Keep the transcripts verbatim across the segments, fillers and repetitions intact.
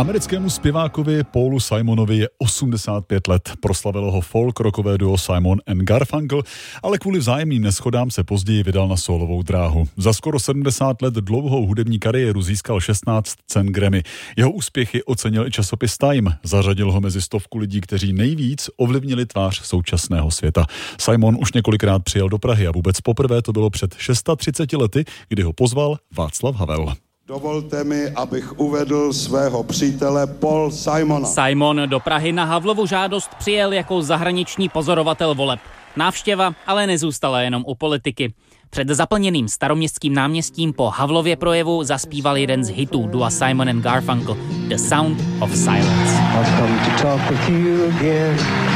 Americkému zpěvákovi Paulu Simonovi je osmdesát pět let. Proslavilo ho folk rockové duo Simon and Garfunkel, ale kvůli vzájemným neshodám se později vydal na sólovou dráhu. Za skoro sedmdesát let dlouhou hudební kariéru získal šestnáct cen Grammy. Jeho úspěchy ocenil i časopis Time. Zařadil ho mezi stovku lidí, kteří nejvíc ovlivnili tvář současného světa. Simon už několikrát přijel do Prahy a vůbec poprvé to bylo před třiceti šesti lety, kdy ho pozval Václav Havel. Dovolte mi, abych uvedl svého přítele Paul Simona. Simon do Prahy na Havlovu žádost přijel jako zahraniční pozorovatel voleb. Návštěva ale nezůstala jenom u politiky. Před zaplněným Staroměstským náměstím po Havlově projevu zaspíval jeden z hitů dua Simon and Garfunkel, The Sound of Silence. I've come to talk with you again.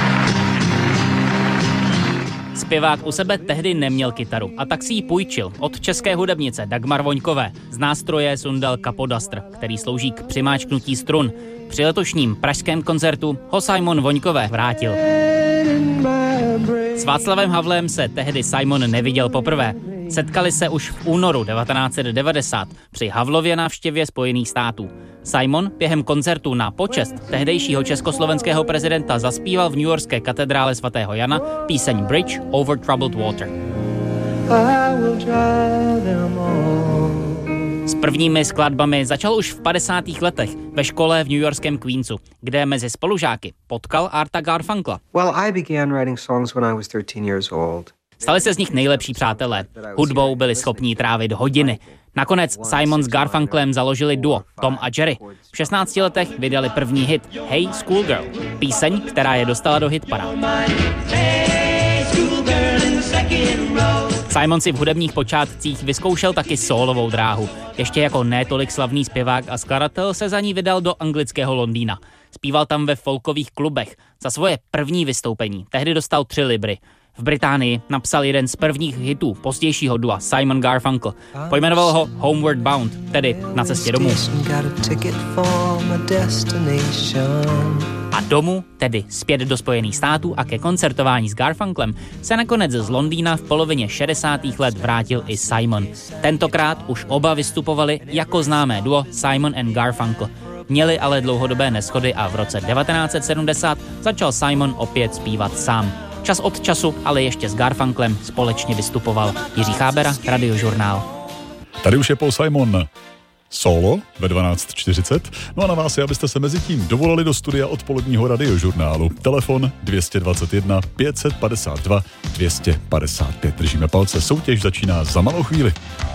Zpěvák u sebe tehdy neměl kytaru a tak si ji půjčil od české hudebnice Dagmar Voňkové. Z nástroje sundal kapodastr, který slouží k přimáčknutí strun. Při letošním pražském koncertu ho Simon Voňkové vrátil. S Václavem Havlem se tehdy Simon neviděl poprvé. Setkali se už v únoru devatenáct set devadesát při Havlově návštěvě Spojených států. Simon během koncertu na počest tehdejšího československého prezidenta zaspíval v newyorské katedrále svatého Jana píseň Bridge over Troubled Water. S prvními skladbami začal už v padesátých letech ve škole v newyorském Queensu, kde mezi spolužáky potkal Arta Garfunkla. Well, I began writing songs when I was thirteen years old. Stali se z nich nejlepší přátelé. Hudbou byli schopní trávit hodiny. Nakonec Simon s Garfunklem založili duo Tom a Jerry. V šestnácti letech vydali první hit Hey Schoolgirl, píseň, která je dostala do hitparád. Simon si v hudebních počátcích vyzkoušel taky sólovou dráhu. Ještě jako ne tolik slavný zpěvák a skladatel se za ní vydal do anglického Londýna. Zpíval tam ve folkových klubech. Za svoje první vystoupení tehdy dostal tři libry. V Británii napsal jeden z prvních hitů pozdějšího dua Simon Garfunkel. Pojmenoval ho Homeward Bound, tedy Na cestě domů. A domů, tedy zpět do Spojených států a ke koncertování s Garfunklem, se nakonec z Londýna v polovině šedesátých let vrátil i Simon. Tentokrát už oba vystupovali jako známé duo Simon and Garfunkel. Měli ale dlouhodobé neshody a v roce devatenáct set sedmdesát začal Simon opět zpívat sám. Čas od času, ale ještě s Garfunklem společně vystupoval. Jiří Chábera, Radiožurnál. Tady už je Paul Simon solo ve dvanáct čtyřicet. No a na vás je, abyste se mezi tím dovolali do studia odpoledního Radiožurnálu. Telefon dvě stě dvacet jedna pět set padesát dva dvě stě padesát pět. Držíme palce, soutěž začíná za malou chvíli.